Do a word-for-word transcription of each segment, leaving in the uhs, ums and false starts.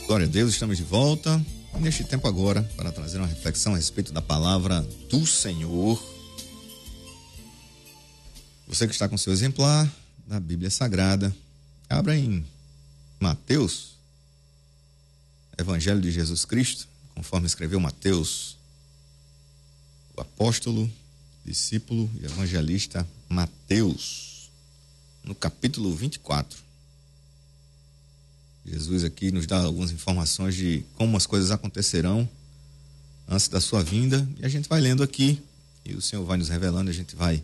Glória a Deus, estamos de volta neste tempo agora para trazer uma reflexão a respeito da palavra do Senhor. Você que está com seu exemplar da Bíblia Sagrada, abra em Mateus, Evangelho de Jesus Cristo, conforme escreveu Mateus, o apóstolo, discípulo e evangelista Mateus, no capítulo vinte e quatro. Jesus aqui nos dá algumas informações de como as coisas acontecerão antes da sua vinda, e a gente vai lendo aqui e o Senhor vai nos revelando, a gente vai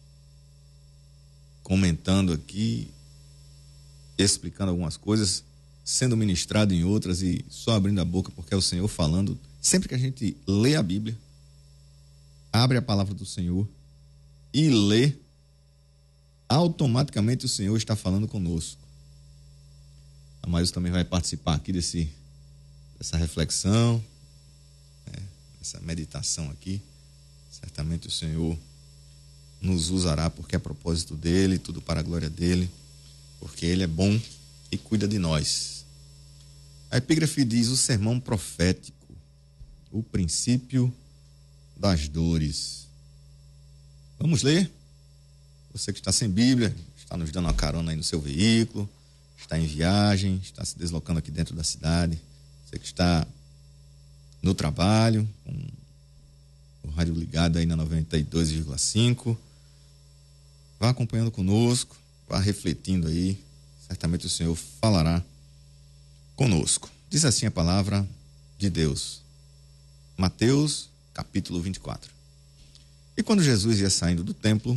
comentando aqui, explicando algumas coisas, sendo ministrado em outras e só abrindo a boca porque é o Senhor falando. Sempre que a gente lê a Bíblia, abre a palavra do Senhor e lê, automaticamente o Senhor está falando conosco. A Maísa também vai participar aqui desse, dessa reflexão, né, essa meditação aqui. Certamente o Senhor nos usará porque é propósito dele, tudo para a glória dele, porque ele é bom e cuida de nós. A epígrafe diz: o sermão profético, o princípio das dores. Vamos ler? Você que está sem Bíblia, está nos dando uma carona aí no seu veículo, está em viagem, está se deslocando aqui dentro da cidade, você que está no trabalho, com o rádio ligado aí na noventa e dois vírgula cinco, vá acompanhando conosco, vá refletindo aí, certamente o Senhor falará conosco. Diz assim a palavra de Deus, Mateus capítulo vinte e quatro. E quando Jesus ia saindo do templo,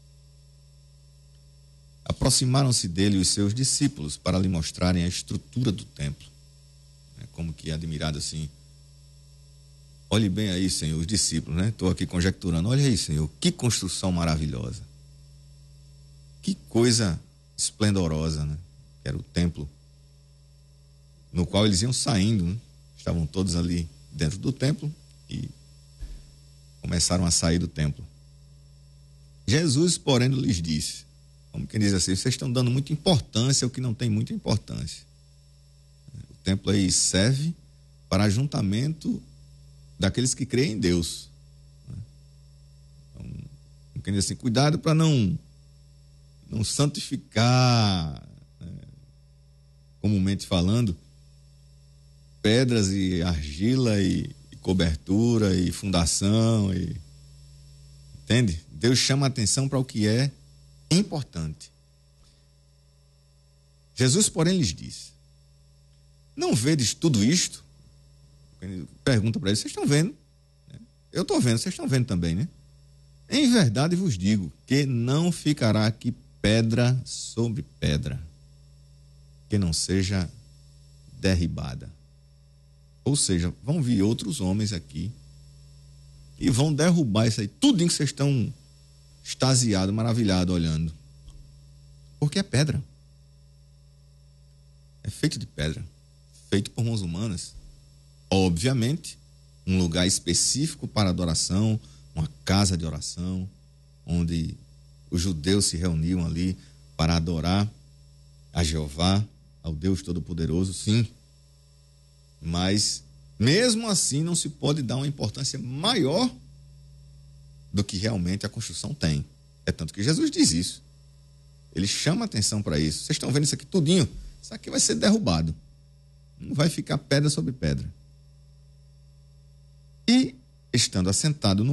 aproximaram-se dele os seus discípulos para lhe mostrarem a estrutura do templo. É como que admirado assim: olhe bem aí, Senhor, os discípulos, né? Estou aqui conjecturando. Olha aí, Senhor, que construção maravilhosa. Que coisa esplendorosa, né? Que era o templo no qual eles iam saindo, né? Estavam todos ali dentro do templo e começaram a sair do templo. Jesus, porém, lhes disse, como quem diz assim: vocês estão dando muita importância ao que não tem muita importância. O templo aí serve para ajuntamento daqueles que creem em Deus. Então, como quem diz assim, cuidado para não não santificar, né, comumente falando, pedras e argila e, e cobertura e fundação, e, entende? Deus chama a atenção para o que é importante. Jesus, porém, lhes disse: não vedes tudo isto? Pergunta para eles: vocês estão vendo? Eu estou vendo, vocês estão vendo também, né? Em verdade vos digo que não ficará aqui pedra sobre pedra que não seja derribada. Ou seja, vão vir outros homens aqui e vão derrubar isso aí, tudinho que vocês estão extasiado, maravilhado, olhando. Porque é pedra. É feito de pedra. Feito por mãos humanas. Obviamente, um lugar específico para adoração, uma casa de oração, onde os judeus se reuniam ali para adorar a Jeová, ao Deus Todo-Poderoso, sim. Mas, mesmo assim, não se pode dar uma importância maior do que realmente a construção tem. É tanto que Jesus diz isso. Ele chama atenção para isso. Vocês estão vendo isso aqui tudinho? Isso aqui vai ser derrubado. Não vai ficar pedra sobre pedra. E, estando assentado no